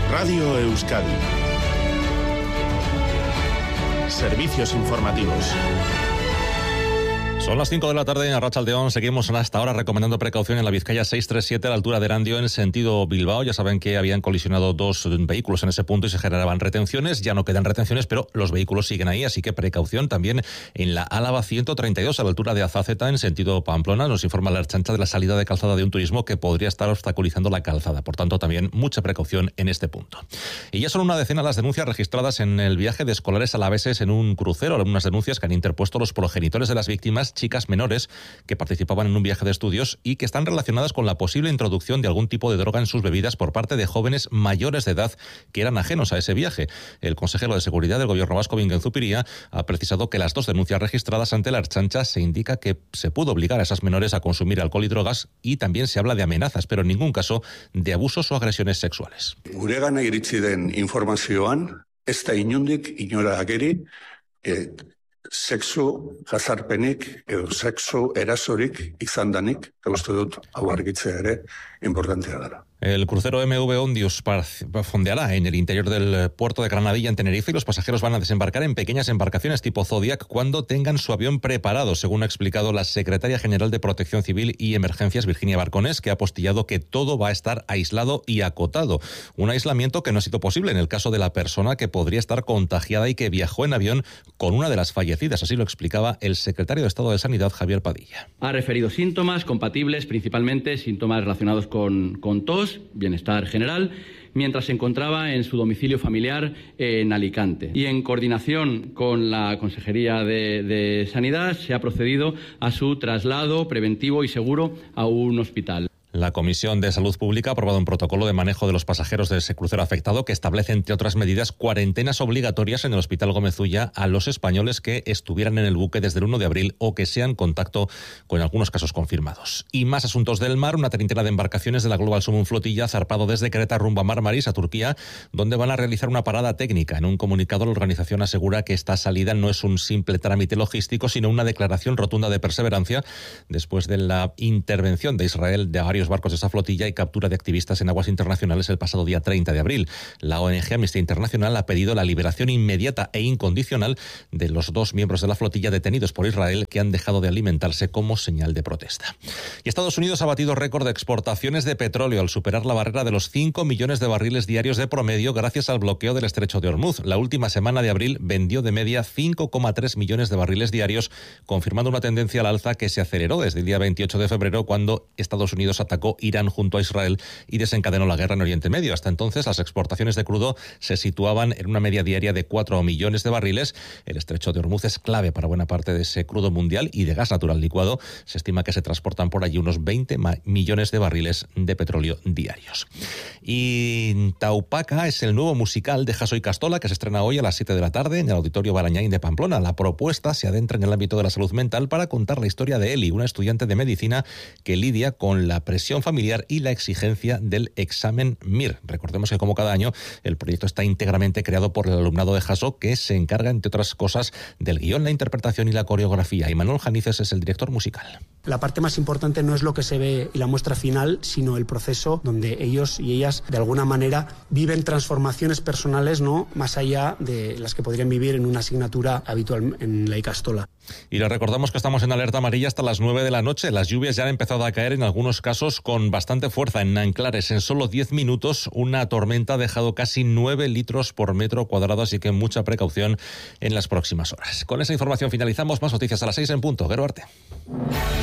Radio Euskadi. Servicios informativos. Son las 5 de la tarde en Arratsaldeon. Seguimos hasta ahora recomendando precaución en la Vizcaya 637 a la altura de Erandio en sentido Bilbao. Ya saben que habían colisionado dos vehículos en ese punto y se generaban retenciones. Ya no quedan retenciones, pero los vehículos siguen ahí, así que precaución también en la Álava 132 a la altura de Azáceta en sentido Pamplona. Nos informa la Ertzaintza de la salida de calzada de un turismo que podría estar obstaculizando la calzada. Por tanto, también mucha precaución en este punto. Y ya son una decena las denuncias registradas en el viaje de escolares alaveses en un crucero. Algunas denuncias que han interpuesto los progenitores de las víctimas, chicas menores que participaban en un viaje de estudios y que están relacionadas con la posible introducción de algún tipo de droga en sus bebidas por parte de jóvenes mayores de edad que eran ajenos a ese viaje. El consejero de Seguridad del Gobierno vasco, Bingen Zupiria, ha precisado que las dos denuncias registradas ante la Ertzaintza se indica que se pudo obligar a esas menores a consumir alcohol y drogas, y también se habla de amenazas, pero en ningún caso de abusos o agresiones sexuales. Guregana iritsi den informazioan, ez da inondik inora ageri, sexu jazarpenik edo sexu erasorik izan danik, eta uste dut hau argitzea ere importantea dela. El crucero MV Ondius fondeará en el interior del puerto de Granadilla en Tenerife y los pasajeros van a desembarcar en pequeñas embarcaciones tipo Zodiac cuando tengan su avión preparado, según ha explicado la secretaria general de Protección Civil y Emergencias, Virginia Barconés, que ha apostillado que todo va a estar aislado y acotado. Un aislamiento que no ha sido posible en el caso de la persona que podría estar contagiada y que viajó en avión con una de las fallecidas. Así lo explicaba el secretario de Estado de Sanidad, Javier Padilla. Ha referido síntomas compatibles, principalmente síntomas relacionados con tos, bienestar general, mientras se encontraba en su domicilio familiar en Alicante. Y en coordinación con la Consejería de Sanidad se ha procedido a su traslado preventivo y seguro a un hospital. La Comisión de Salud Pública ha aprobado un protocolo de manejo de los pasajeros de ese crucero afectado que establece, entre otras medidas, cuarentenas obligatorias en el Hospital Gómez Ulla a los españoles que estuvieran en el buque desde el 1 de abril o que sean contacto con algunos casos confirmados. Y más asuntos del mar. Una treintena de embarcaciones de la Global Sumum Flotilla ha zarpado desde Creta rumbo a Marmaris, a Turquía, donde van a realizar una parada técnica. En un comunicado, la organización asegura que esta salida no es un simple trámite logístico, sino una declaración rotunda de perseverancia después de la intervención de Israel de varios barcos de esa flotilla y captura de activistas en aguas internacionales el pasado día 30 de abril. La ONG Amnistía Internacional ha pedido la liberación inmediata e incondicional de los dos miembros de la flotilla detenidos por Israel que han dejado de alimentarse como señal de protesta. Y Estados Unidos ha batido récord de exportaciones de petróleo al superar la barrera de los 5 millones de barriles diarios de promedio gracias al bloqueo del estrecho de Hormuz. La última semana de abril vendió de media 5,3 millones de barriles diarios, confirmando una tendencia al alza que se aceleró desde el día 28 de febrero cuando Estados Unidos atacó Irán junto a Israel y desencadenó la guerra en Oriente Medio. Hasta entonces, las exportaciones de crudo se situaban en una media diaria de 4 millones de barriles. El estrecho de Hormuz es clave para buena parte de ese crudo mundial y de gas natural licuado. Se estima que se transportan por allí unos 20 millones de barriles de petróleo diarios. Y Taupaca es el nuevo musical de Jasso y Castola que se estrena hoy a las 7 de la tarde en el Auditorio Barañáin de Pamplona. La propuesta se adentra en el ámbito de la salud mental para contar la historia de Eli, una estudiante de medicina que lidia con la presión familiar y la exigencia del examen MIR. Recordemos que, como cada año, el proyecto está íntegramente creado por el alumnado de Jasso, que se encarga, entre otras cosas, del guión, la interpretación y la coreografía. Y Manuel Janices es el director musical. La parte más importante no es lo que se ve y la muestra final, sino el proceso donde ellos y ellas, de alguna manera, viven transformaciones personales, ¿no?, más allá de las que podrían vivir en una asignatura habitual en la Icastola. Y les recordamos que estamos en alerta amarilla hasta las 9 de la noche. Las lluvias ya han empezado a caer en algunos casos con bastante fuerza. En Nanclares, en solo 10 minutos, una tormenta ha dejado casi 9 litros por metro cuadrado, así que mucha precaución en las próximas horas. Con esa información finalizamos. Más noticias a las 6 en punto. Gero Arte.